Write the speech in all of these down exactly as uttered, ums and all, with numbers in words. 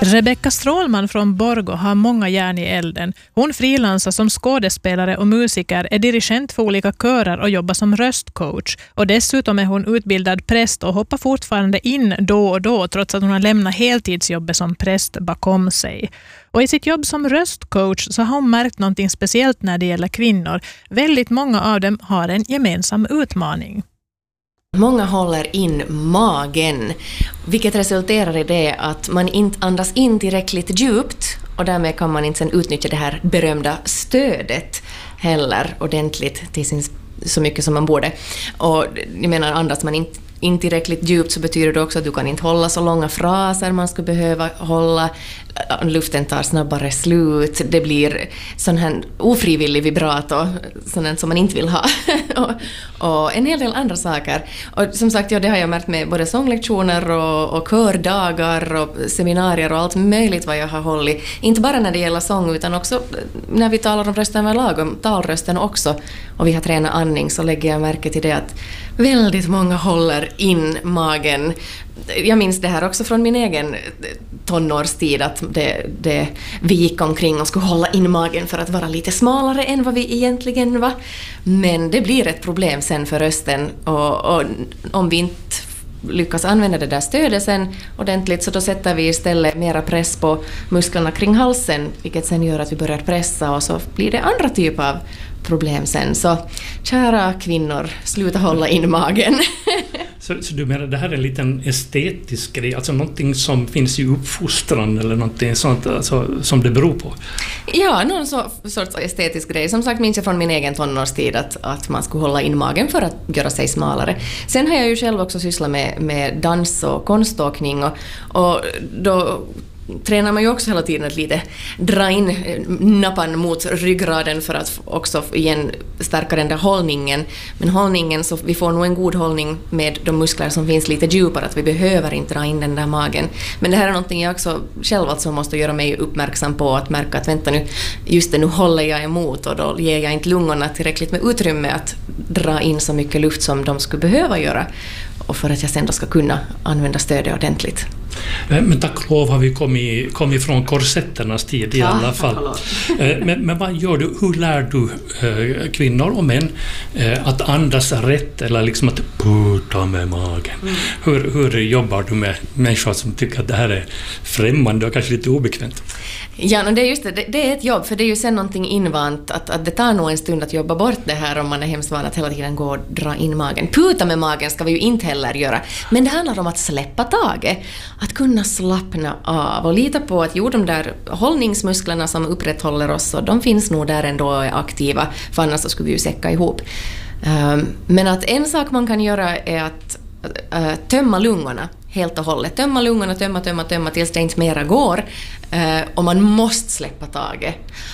Rebecca Strålman från Borgå har många järn i elden. Hon frilansar som skådespelare och musiker, är dirigent för olika körer och jobbar som röstcoach. Och dessutom är hon utbildad präst och hoppar fortfarande in då och då trots att hon har lämnat heltidsjobbet som präst bakom sig. Och i sitt jobb som röstcoach så har hon märkt någonting speciellt när det gäller kvinnor. Väldigt många av dem har en gemensam utmaning. Många håller in magen, vilket resulterar i det att man inte andas in tillräckligt djupt och därmed kan man inte sen utnyttja det här berömda stödet heller ordentligt till sin, så mycket som man borde. Och jag menar, andas man inte in tillräckligt djupt så betyder det också att du kan inte hålla så långa fraser man skulle behöva hålla. Luften tar snabbare slut. Det blir sån här ofrivillig vibrato, sån som man inte vill ha. och, och en hel del andra saker. Och som sagt, ja, det har jag märkt med både sånglektioner och, och kördagar och seminarier och allt möjligt vad jag har hållit. Inte bara när det gäller sång utan också när vi talar om rösten överlag, om talrösten också. Och vi har tränat andning så lägger jag märke till det att väldigt många håller in magen. Jag minns det här också från min egen tonårstid att det, det, vi gick omkring och skulle hålla in magen för att vara lite smalare än vad vi egentligen var. Men det blir ett problem sen för rösten och, och om vi inte lyckas använda det där stödet sen ordentligt så då sätter vi istället mera press på musklerna kring halsen vilket sen gör att vi börjar pressa och så blir det andra typer av problem sen. Så kära kvinnor, sluta hålla in magen. Så, så du menar det här är en liten estetisk grej, alltså någonting som finns i uppfostran eller någonting sånt alltså, som det beror på? Ja, någon så, sorts estetisk grej. Som sagt minns jag från min egen tonårstid att, att man skulle hålla in magen för att göra sig smalare. Sen har jag ju själv också sysslat med, med dans och konståkning och, och då tränar man ju också hela tiden att lite dra in nappan mot ryggraden för att också igen stärka den där hållningen. Men hållningen, så vi får nog en god hållning med de muskler som finns lite djupare, att vi behöver inte dra in den där magen. Men det här är någonting jag också själv alltså måste göra mig uppmärksam på, att märka att vänta nu, just det, nu håller jag emot och då ger jag inte lungorna tillräckligt med utrymme att dra in så mycket luft som de skulle behöva göra. Och för att jag sen då ska kunna använda stödet ordentligt. Men tack och lov har vi kommit, kommit från korsetternas tid i ja, alla fall. Men, men vad gör du? Hur lär du eh, kvinnor och män eh, att andas rätt eller liksom att puta med magen? Mm. Hur, hur jobbar du med människor som tycker att det här är främmande och kanske lite obekvämt? Ja, det är just det. Det är ett jobb, för det är ju sen någonting invant att, att det tar nog en stund att jobba bort det här om man är hemskt van att hela tiden gå och dra in magen. Puta med magen ska vi ju inte heller göra. Men det handlar om att släppa taget. Att kunna slappna av och lita på att jo, de där hållningsmusklerna som upprätthåller oss, och de finns nog där ändå och är aktiva, för annars så skulle vi ju säcka ihop. Um, men att en sak man kan göra är att uh, tömma lungorna helt och hållet. Tömma lungorna, tömma, tömma, tömma tills det inte mera går. Uh, och man måste släppa taget.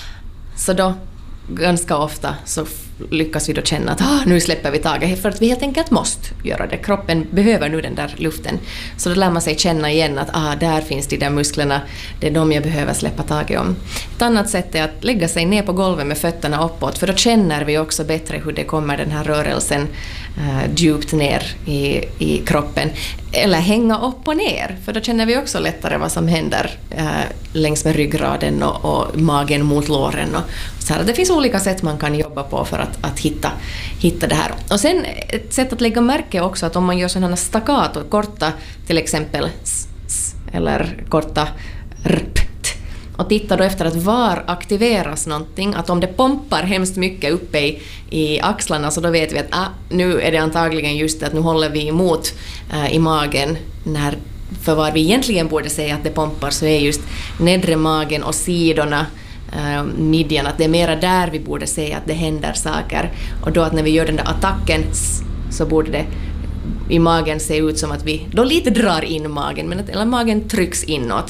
Så då ganska ofta så lyckas vi då känna att ah, nu släpper vi taget för att vi helt enkelt måste göra det. Kroppen behöver nu den där luften. Så då lär man sig känna igen att ah, där finns de där musklerna, det är de jag behöver släppa taget om. Ett annat sätt är att lägga sig ner på golvet med fötterna uppåt, för då känner vi också bättre hur det kommer den här rörelsen uh, djupt ner i, i kroppen. Eller hänga upp och ner, för då känner vi också lättare vad som händer uh, längs med ryggraden och, och magen mot låren. Och så här. Det finns olika sätt man kan jobba på för att, att hitta, hitta det här. Och sen ett sätt att lägga märke också att om man gör sådana staccato, korta till exempel s, s, eller korta rp, och titta då efter att var aktiveras någonting, att om det pompar hemskt mycket uppe i, i axlarna så då vet vi att ah, nu är det antagligen just det att nu håller vi emot äh, i magen, när för vad vi egentligen borde säga att det pompar så är just nedre magen och sidorna, Uh, midjan, att det är mera där vi borde säga att det händer saker, och då att när vi gör den där attacken så borde det i magen se ut som att vi då lite drar in magen, men att eller magen trycks inåt,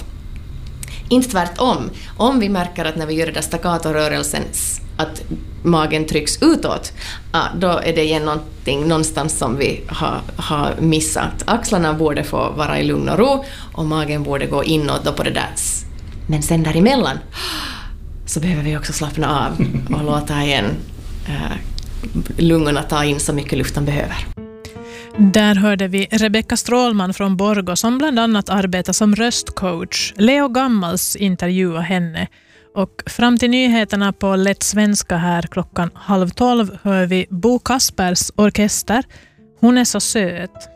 inte tvärtom. Om vi märker att när vi gör den där staccato-rörelsen att magen trycks utåt, ah, då är det igen någonting någonstans som vi har, har missat. Axlarna borde få vara i lugn och ro och magen borde gå inåt då på det där, men sen däremellan så behöver vi också slappna av och låta igen äh, lungorna ta in så mycket luft de behöver. Där hörde vi Rebecka Strålman från Borgå som bland annat arbetar som röstcoach. Leo Gammals intervjuade henne. Och fram till nyheterna på Lätt Svenska här klockan halv tolv hör vi Bo Kaspers orkester. Hon är så söt.